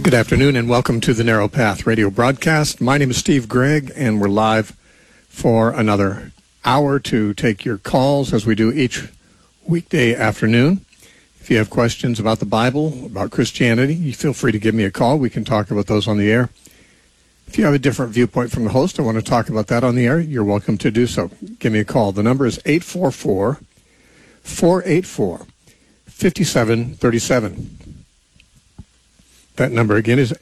Good afternoon and welcome to the Narrow Path radio broadcast. My name is Steve Gregg and we're live for another hour to take your calls as we do each weekday afternoon. If you have questions about the Bible, about Christianity, you feel free to give me a call. We can talk about those on the air. If you have a different viewpoint from the host and want to talk about that on the air, you're welcome to do so. Give me a call. The number is 844-484-5737. That number again is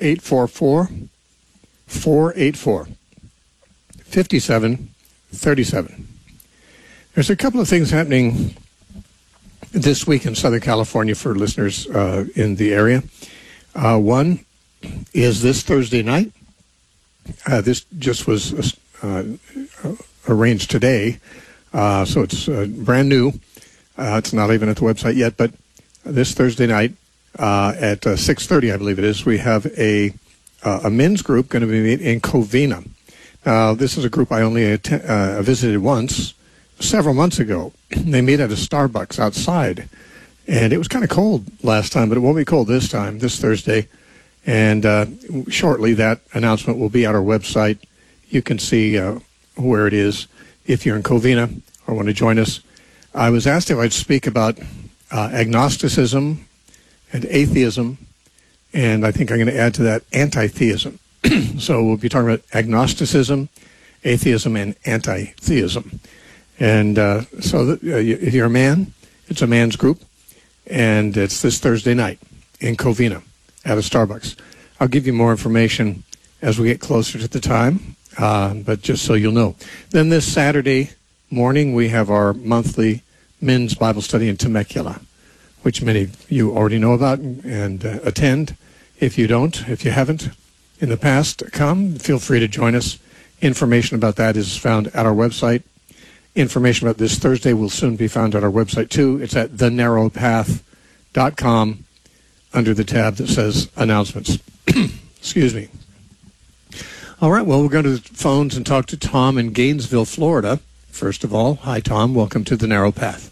844-484-5737. There's a couple of things happening this week in Southern California for listeners in the area. One is this Thursday night. This just was arranged today, so it's brand new. It's not even at the website yet, but this Thursday night, at 6:30, I believe it is, we have a men's group going to be meeting in Covina. Now, this is a group I only visited once, several months ago. They meet at a Starbucks outside, and it was kind of cold last time, but it won't be cold this time, this Thursday. And shortly, that announcement will be at our website. You can see where it is if you're in Covina or want to join us. I was asked if I'd speak about agnosticism and atheism, and I think I'm going to add to that anti-theism. So we'll be talking about agnosticism, atheism, and anti-theism. And if you're a man, it's a man's group, and it's this Thursday night in Covina at a Starbucks. I'll give you more information as we get closer to the time, but just so you'll know. Then this Saturday morning, we have our monthly men's Bible study in Temecula, which many of you already know about and attend. If you don't, if you haven't in the past, come. Feel free to join us. Information about that is found at our website. Information about this Thursday will soon be found at our website, too. It's at thenarrowpath.com under the tab that says Announcements. Excuse me. All right, well, we'll go to the phones and talk to Tom in Gainesville, Florida. First of all, hi, Tom. Welcome to the Narrow Path.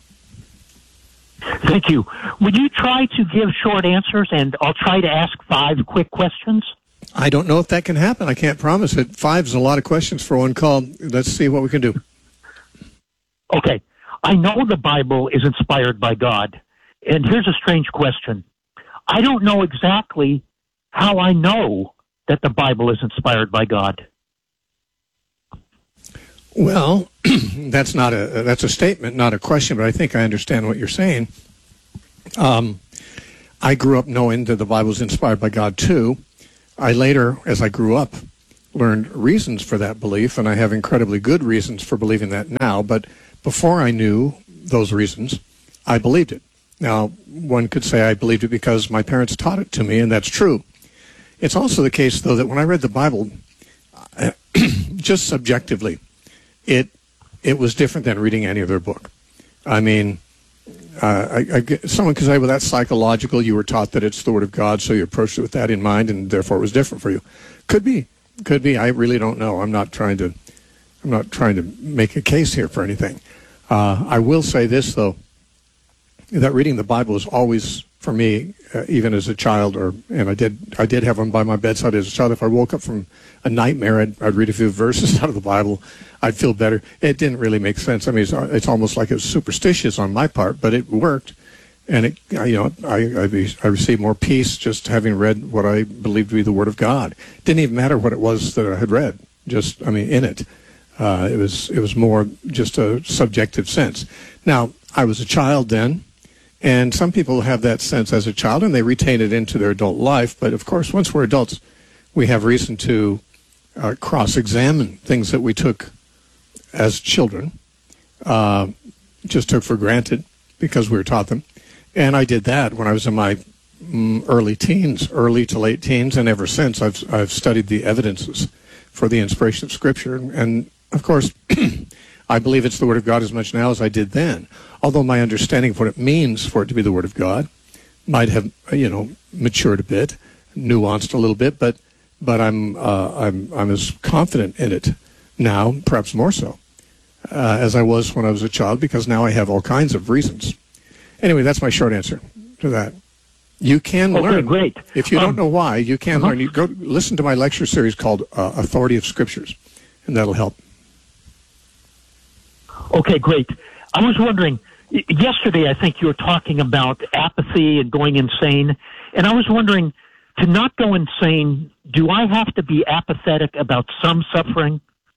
Thank you. Would you try to give short answers, and I'll try to ask 5 quick questions? I don't know if that can happen. I can't promise it. 5 is a lot of questions for one call. Let's see what we can do. Okay. I know the Bible is inspired by God, and here's a strange question. I don't know exactly how I know that the Bible is inspired by God. Well, that's a statement, not a question, but I think I understand what you're saying. I grew up knowing that the Bible is inspired by God, too. I later, as I grew up, learned reasons for that belief, and I have incredibly good reasons for believing that now. But before I knew those reasons, I believed it. Now, one could say I believed it because my parents taught it to me, and that's true. It's also the case, though, that when I read the Bible, just subjectively, it was different than reading any other book. I mean, someone could say, well, that's psychological. You were taught that it's the Word of God, so you approached it with that in mind, and therefore it was different for you. Could be. I really don't know. I'm not trying to make a case here for anything. I will say this, though, that reading the Bible is always, for me, even as a child, and I did have one by my bedside as a child. If I woke up from a nightmare, I'd read a few verses out of the Bible. I'd feel better. It didn't really make sense. I mean, it's almost like it was superstitious on my part, but it worked, and I received more peace just having read what I believed to be the Word of God. It didn't even matter what it was that I had read. In it, it was more just a subjective sense. Now, I was a child then. And some people have that sense as a child, and they retain it into their adult life. But, of course, once we're adults, we have reason to cross-examine things that we took as children, just took for granted because we were taught them. And I did that when I was in my early to late teens, and ever since I've studied the evidences for the inspiration of Scripture. And, of course, I believe it's the Word of God as much now as I did then. Although my understanding of what it means for it to be the Word of God might have, matured a bit, nuanced a little bit, but I'm as confident in it now, perhaps more so, as I was when I was a child, because now I have all kinds of reasons. Anyway, that's my short answer to that. You can Okay, learn. great. If you don't know why, you can learn. You go listen to my lecture series called Authority of Scriptures, and that'll help. Okay, great. I was wondering, yesterday I think you were talking about apathy and going insane, and I was wondering, to not go insane, do I have to be apathetic about some suffering?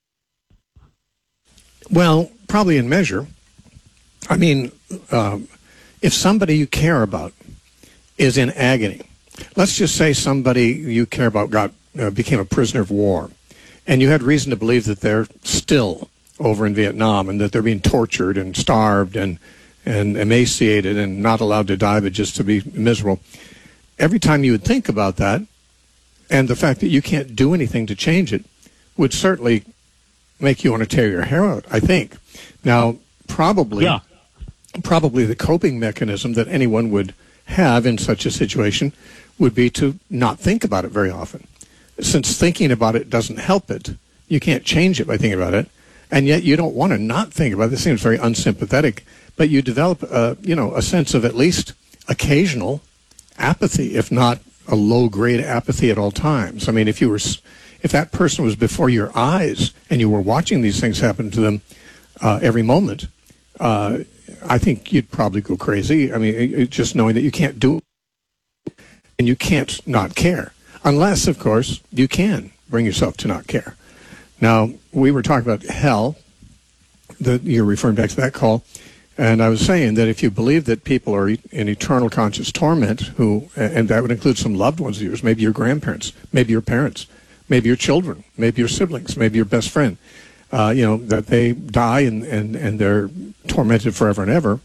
Well, probably in measure. I mean, if somebody you care about is in agony, let's just say somebody you care about became a prisoner of war, and you had reason to believe that they're still over in Vietnam and that they're being tortured and starved and emaciated and not allowed to die but just to be miserable. Every time you would think about that, and the fact that you can't do anything to change it, would certainly make you want to tear your hair out, I think. Now, probably the coping mechanism that anyone would have in such a situation would be to not think about it very often. Since thinking about it doesn't help it, you can't change it by thinking about it, and yet you don't want to not think about it. This seems very unsympathetic, but you develop a sense of at least occasional apathy, if not a low-grade apathy at all times. I mean, if that person was before your eyes and you were watching these things happen to them every moment, I think you'd probably go crazy. I mean, just knowing that you can't do it and you can't not care. Unless, of course, you can bring yourself to not care. Now, we were talking about hell. You're referring back to that call. And I was saying that if you believe that people are in eternal conscious torment, and that would include some loved ones of yours, maybe your grandparents, maybe your parents, maybe your children, maybe your siblings, maybe your best friend, that they die and they're tormented forever and ever,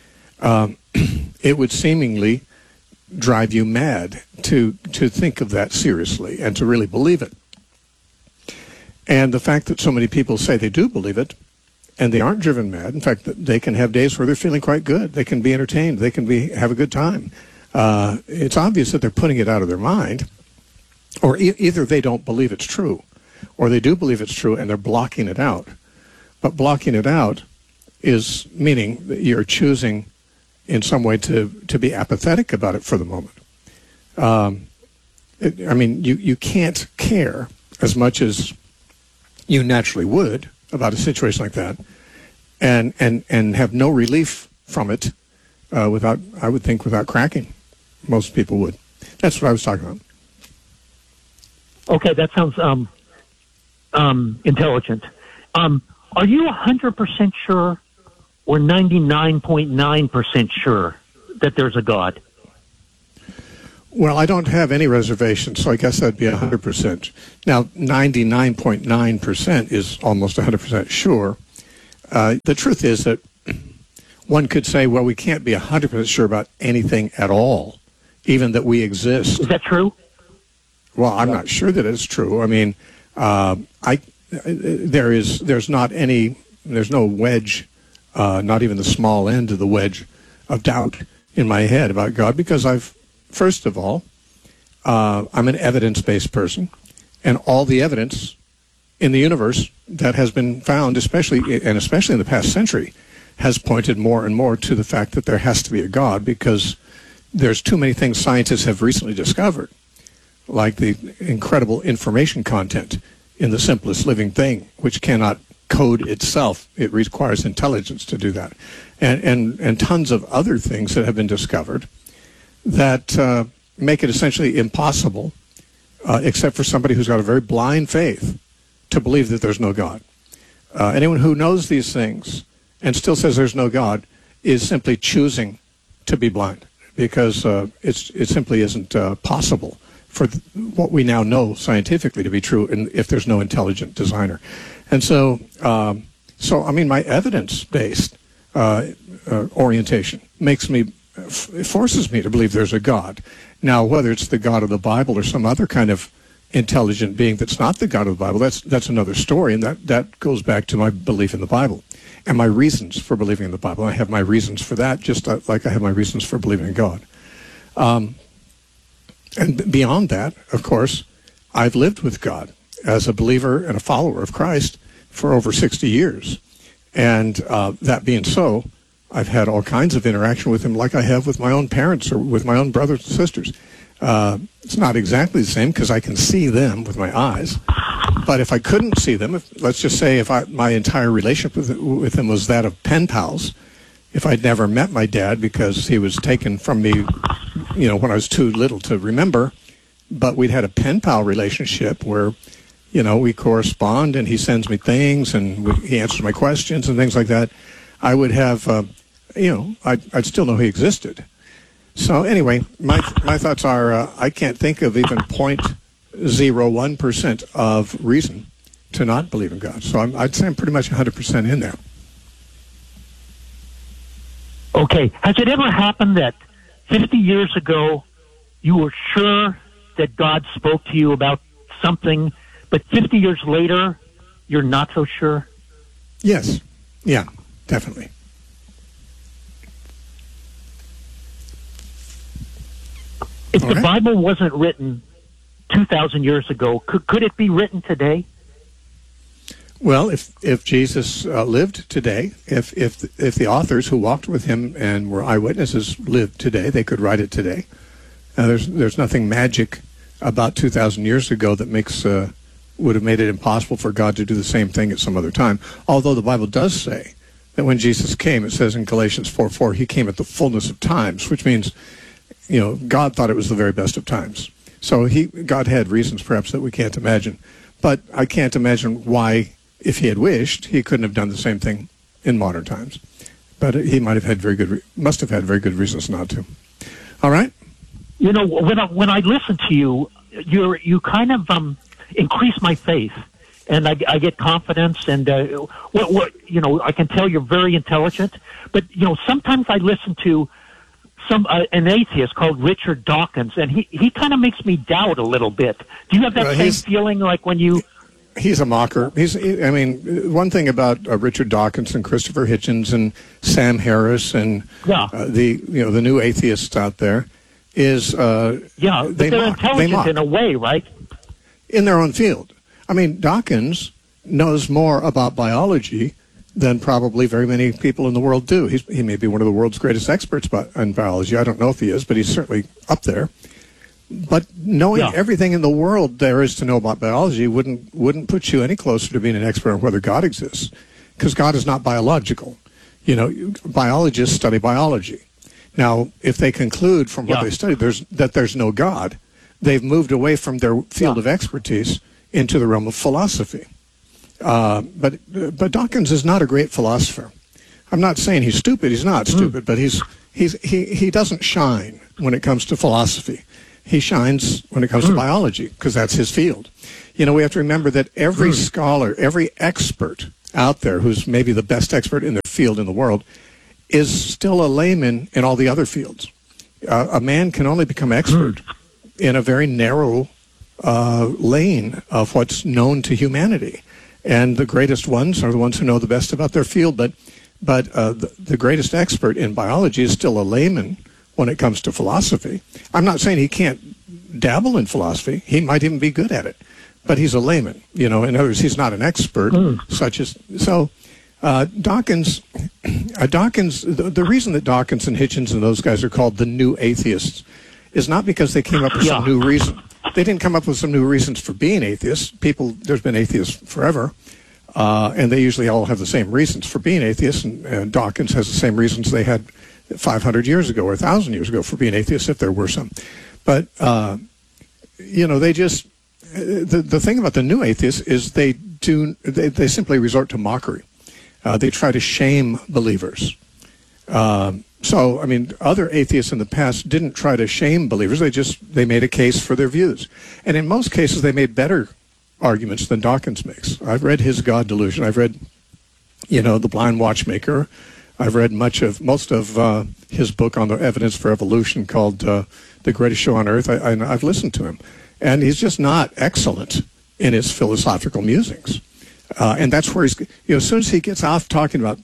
it would seemingly drive you mad to think of that seriously and to really believe it. And the fact that so many people say they do believe it, and they aren't driven mad. In fact, they can have days where they're feeling quite good. They can be entertained. They can have a good time. It's obvious that they're putting it out of their mind, or either they don't believe it's true, or they do believe it's true and they're blocking it out. But blocking it out is meaning that you're choosing in some way to be apathetic about it for the moment. You can't care as much as you naturally would about a situation like that, and have no relief from it without cracking. Most people would. That's what I was talking about. Okay, that sounds intelligent. Are you 100% sure or 99.9% sure that there's a God? Well, I don't have any reservations, so I guess that'd be 100%. Now, 99.9% is almost 100% sure. The truth is that one could say, well, we can't be 100% sure about anything at all, even that we exist. Is that true? Well, I'm not sure that it's true. I mean, there's no wedge, not even the small end of the wedge of doubt in my head about God, because first of all, I'm an evidence-based person, and all the evidence in the universe that has been found, especially in the past century, has pointed more and more to the fact that there has to be a God, because there's too many things scientists have recently discovered, like the incredible information content in the simplest living thing, which cannot code itself. It requires intelligence to do that, and tons of other things that have been discovered that make it essentially impossible, except for somebody who's got a very blind faith, to believe that there's no God. Anyone who knows these things and still says there's no God is simply choosing to be blind, because it simply isn't possible for what we now know scientifically to be true, and if there's no intelligent designer. And so I mean, my evidence-based orientation forces me to believe there's a God. Now, whether it's the God of the Bible or some other kind of intelligent being that's not the God of the Bible, that's another story, and that goes back to my belief in the Bible and my reasons for believing in the Bible. I have my reasons for that, just like I have my reasons for believing in God. And beyond that, of course, I've lived with God as a believer and a follower of Christ for over 60 years. And that being so, I've had all kinds of interaction with him, like I have with my own parents or with my own brothers and sisters. It's not exactly the same because I can see them with my eyes. But if I couldn't see them, let's just say my entire relationship with them was that of pen pals, if I'd never met my dad because he was taken from me, when I was too little to remember, but we'd had a pen pal relationship where, we correspond and he sends me things and he answers my questions and things like that, I would have, I'd still know he existed. So anyway, my thoughts are I can't think of even 0.01% of reason to not believe in God. So I'd say I'm pretty much 100% in there. Okay. Has it ever happened that 50 years ago you were sure that God spoke to you about something, but 50 years later you're not so sure? Yes. Yeah, definitely. If the Bible wasn't written 2,000 years ago, could it be written today? Well, if Jesus lived today, if the authors who walked with him and were eyewitnesses lived today, they could write it today. There's nothing magic about 2,000 years ago that would have made it impossible for God to do the same thing at some other time. Although the Bible does say that when Jesus came, it says in Galatians 4:4, he came at the fullness of times, which means God thought it was the very best of times. So God had reasons perhaps that we can't imagine. But I can't imagine why, if he had wished, he couldn't have done the same thing in modern times. But he must have had very good reasons not to. All right? When I listen to you, you kind of increase my faith. And I get confidence, and I can tell you're very intelligent. But sometimes I listen to an atheist called Richard Dawkins, and he kind of makes me doubt a little bit. Do you have that same feeling like when you? He's a mocker. One thing about Richard Dawkins and Christopher Hitchens and Sam Harris and the new atheists out there is they're intelligent in a way, right? In their own field. Dawkins knows more about biology than probably very many people in the world do. He may be one of the world's greatest experts in biology. I don't know if he is, but he's certainly up there. But knowing everything in the world there is to know about biology wouldn't put you any closer to being an expert on whether God exists, because God is not biological. Biologists study biology. Now, if they conclude from what they study that there's no God, they've moved away from their field of expertise into the realm of philosophy. But Dawkins is not a great philosopher. I'm not saying he's stupid. He's not stupid, but he doesn't shine when it comes to philosophy. He shines when it comes to biology, because that's his field. We have to remember that every scholar, every expert out there who's maybe the best expert in their field in the world is still a layman in all the other fields. A man can only become expert in a very narrow lane of what's known to humanity. And the greatest ones are the ones who know the best about their field. But the greatest expert in biology is still a layman when it comes to philosophy. I'm not saying he can't dabble in philosophy. He might even be good at it. But he's a layman. In other words, he's not an expert Dawkins, the reason that Dawkins and Hitchens and those guys are called the new atheists is not because they came up with some new reason. They didn't come up with some new reasons for being atheists. There's been atheists forever, and they usually all have the same reasons for being atheists, and Dawkins has the same reasons they had 500 years ago or 1,000 years ago for being atheists, if there were some. But, they just, the thing about the new atheists is they simply resort to mockery. They try to shame believers. Other atheists in the past didn't try to shame believers. They made a case for their views. And in most cases, they made better arguments than Dawkins makes. I've read his God Delusion. I've read, The Blind Watchmaker. I've read most of his book on the evidence for evolution called The Greatest Show on Earth. I've listened to him. And he's just not excellent in his philosophical musings. And that's where as soon as he gets off talking about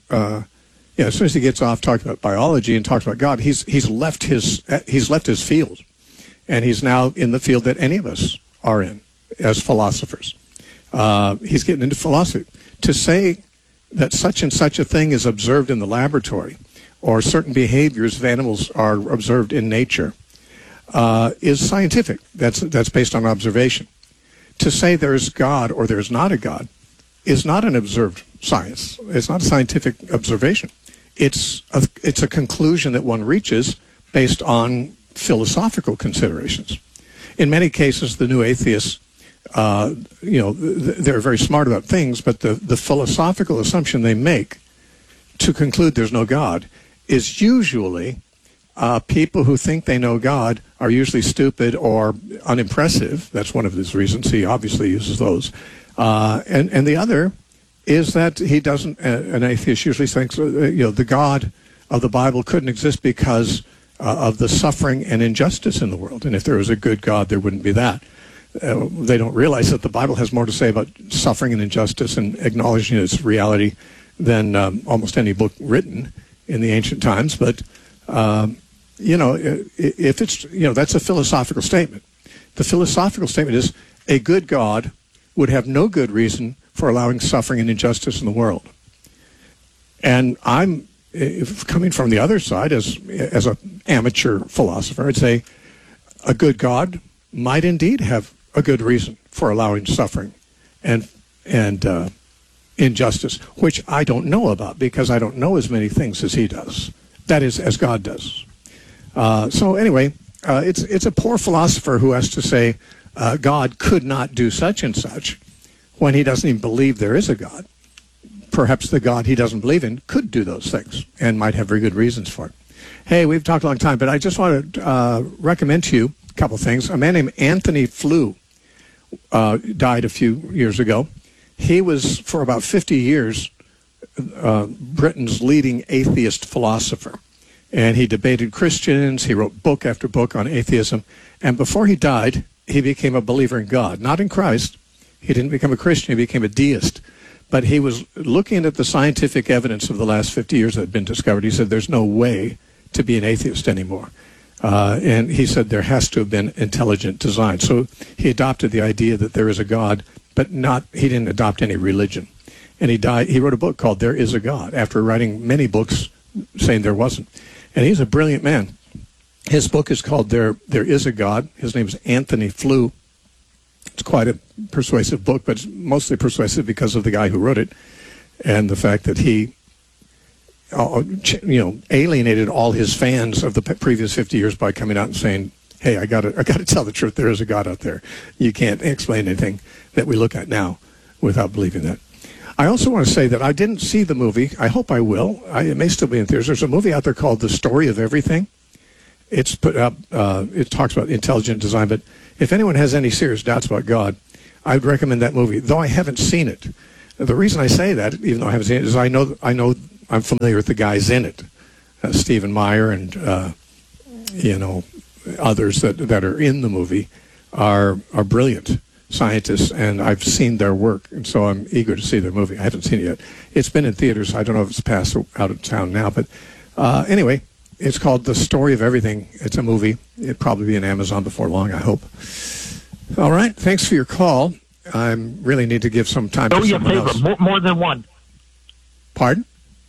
biology and talks about God, he's left his field, and he's now in the field that any of us are in as philosophers. He's getting into philosophy. To say that such and such a thing is observed in the laboratory, or certain behaviors of animals are observed in nature is scientific. That's based on observation. To say there's God or there's not a God is not an observed science. It's not a scientific observation. It's a conclusion that one reaches based on philosophical considerations. In many cases, the new atheists, they're very smart about things, but the philosophical assumption they make to conclude there's no God is usually people who think they know God are usually stupid or unimpressive. That's one of his reasons. He obviously uses those. And the other is that he doesn't, an atheist usually thinks, the God of the Bible couldn't exist because of the suffering and injustice in the world. And if there was a good God, there wouldn't be that. They don't realize that the Bible has more to say about suffering and injustice and acknowledging its reality than almost any book written in the ancient times. But, if it's, that's a philosophical statement. The philosophical statement is a good God would have no good reason for allowing suffering and injustice in the world. And I'm coming from the other side as an amateur philosopher. I'd say a good God might indeed have a good reason for allowing suffering and injustice, which I don't know about because I don't know as many things as he does. That is, as God does. So anyway, it's a poor philosopher who has to say God could not do such and such when he doesn't even believe there is a God. Perhaps the God he doesn't believe in could do those things and might have very good reasons for it. Hey, we've talked a long time, but I just want to recommend to you a couple things. A man named Anthony Flew died a few years ago. He was, for about 50 years, Britain's leading atheist philosopher. And he debated Christians. He wrote book after book on atheism. And before he died, he became a believer in God, not in Christ. He didn't become a Christian. He became a deist. But he was looking at the scientific evidence of the last 50 years that had been discovered. He said, there's no way to be an atheist anymore. And he said there has to have been intelligent design. So he adopted the idea that there is a God, but he didn't adopt any religion. And he died. He wrote a book called There Is a God, after writing many books saying there wasn't. And he's a brilliant man. His book is called There Is a God. His name is Anthony Flew. It's quite a persuasive book, but it's mostly persuasive because of the guy who wrote it and the fact that he, alienated all his fans of the previous 50 years by coming out and saying, hey, I got to tell the truth. There is a God out there. You can't explain anything that we look at now without believing that. I also want to say that I didn't see the movie. I hope I will. It may still be in theaters. There's a movie out there called The Story of Everything. It's put up. It talks about intelligent design, but if anyone has any serious doubts about God, I would recommend that movie, though I haven't seen it. The reason I say that, even though I haven't seen it, is I know I'm familiar with the guys in it, Stephen Meyer and others that are in the movie are brilliant scientists, and I've seen their work, and so I'm eager to see their movie. I haven't seen it yet. It's been in theaters. I don't know if it's passed out of town now, but anyway, it's called The Story of Everything. It's a movie. It'll probably be on Amazon before long, I hope. All right. Thanks for your call. I really need to give some time to someone else. More than one. Pardon?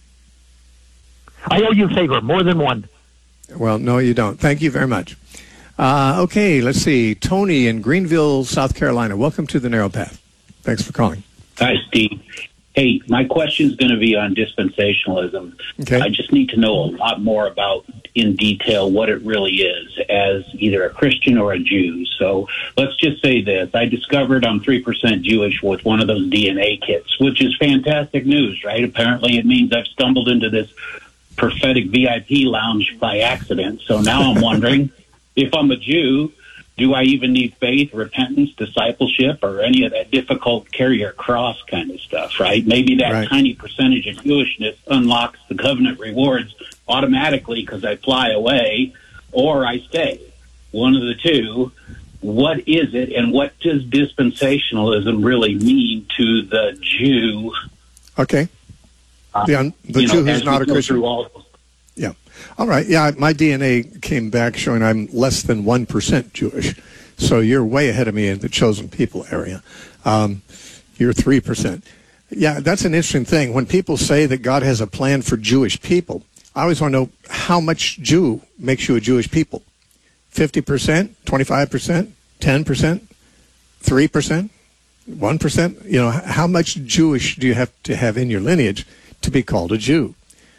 I owe you a favor, more than one. Well, no, you don't. Thank you very much. Okay, let's see. Tony in Greenville, South Carolina. Welcome to the Narrow Path. Thanks for calling. Hi, Steve. Hey, my question is going to be on dispensationalism. Okay. I just need to know a lot more about, in detail, what it really is as either a Christian or a Jew. So let's just say this. I discovered I'm 3% Jewish with one of those DNA kits, which is fantastic news, right? Apparently it means I've stumbled into this prophetic VIP lounge by accident. So now I'm wondering, if I'm a Jew, do I even need faith, repentance, discipleship, or any of that difficult carry your cross kind of stuff, right? Maybe that tiny percentage of Jewishness unlocks the covenant rewards automatically because I fly away or I stay. One of the two. What is it, and what does dispensationalism really mean to the Jew? Okay. The Jew who's not a Christian. Yeah. All right. Yeah, my DNA came back showing I'm less than 1% Jewish. So you're way ahead of me in the chosen people area. You're 3%. Yeah, that's an interesting thing. When people say that God has a plan for Jewish people, I always want to know how much Jew makes you a Jewish people. 50%, 25%, 10%, 3%, 1%? You know, how much Jewish do you have to have in your lineage to be called a Jew?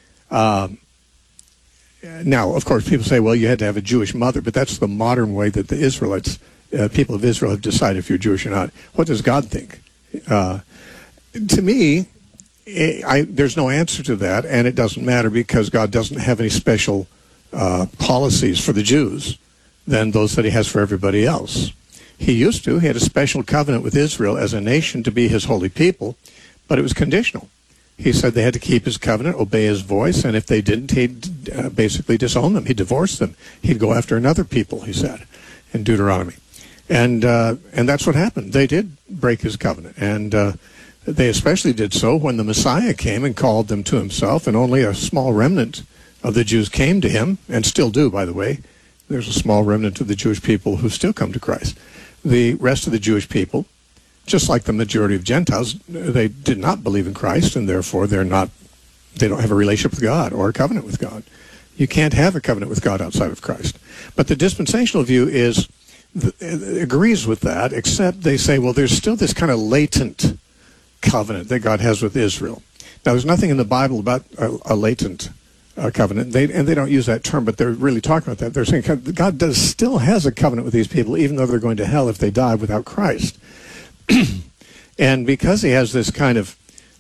Now, of course, people say, well, you had to have a Jewish mother, but that's the modern way that the Israelites, people of Israel, have decided if you're Jewish or not. What does God think? To me, there's no answer to that, and it doesn't matter because God doesn't have any special policies for the Jews than those that he has for everybody else. He used to. He had a special covenant with Israel as a nation to be his holy people, but it was conditional. He said they had to keep his covenant, obey his voice, and if they didn't, he'd basically disown them. He'd divorce them. He'd go after another people, he said, in Deuteronomy. And that's what happened. They did break his covenant, and they especially did so when the Messiah came and called them to himself, and only a small remnant of the Jews came to him, and still do, by the way. There's a small remnant of the Jewish people who still come to Christ. The rest of the Jewish people, just like the majority of Gentiles, they did not believe in Christ, and therefore they don't have a relationship with God or a covenant with God. You can't have a covenant with God outside of Christ. But the dispensational view agrees with that, except they say, well, there's still this kind of latent covenant that God has with Israel. Now, there's nothing in the Bible about a latent covenant, and they don't use that term, but they're really talking about that. They're saying God still has a covenant with these people, even though they're going to hell if they die without Christ. And because he has this kind of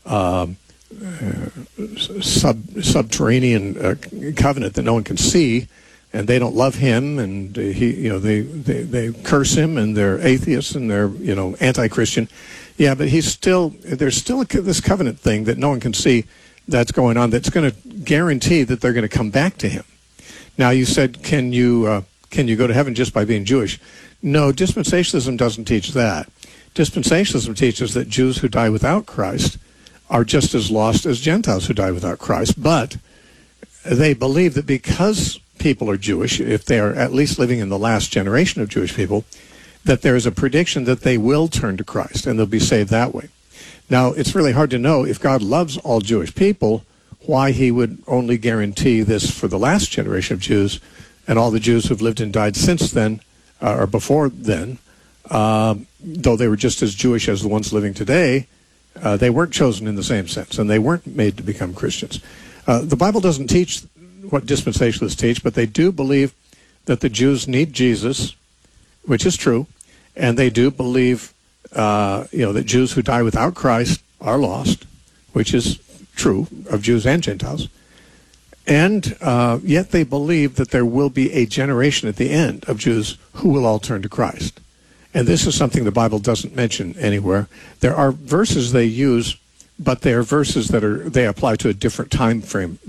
subterranean covenant that no one can see, and they don't love him, and they curse him, and they're atheists, and they're anti-Christian. Yeah, but there's still this covenant thing that no one can see that's going on that's going to guarantee that they're going to come back to him. Now, you said, can you go to heaven just by being Jewish? No, dispensationalism doesn't teach that. Dispensationalism teaches that Jews who die without Christ are just as lost as Gentiles who die without Christ, but they believe that because people are Jewish, if they are at least living in the last generation of Jewish people, that there is a prediction that they will turn to Christ and they'll be saved that way. Now, it's really hard to know if God loves all Jewish people, why he would only guarantee this for the last generation of Jews, and all the Jews who've lived and died since then, or before then, though they were just as Jewish as the ones living today, they weren't chosen in the same sense, and they weren't made to become Christians. The Bible doesn't teach what dispensationalists teach, but they do believe that the Jews need Jesus, which is true, and they do believe that Jews who die without Christ are lost, which is true of Jews and Gentiles. And yet they believe that there will be a generation at the end of Jews who will all turn to Christ. And this is something the Bible doesn't mention anywhere. There are verses they use, but they are verses that they apply to a different time frame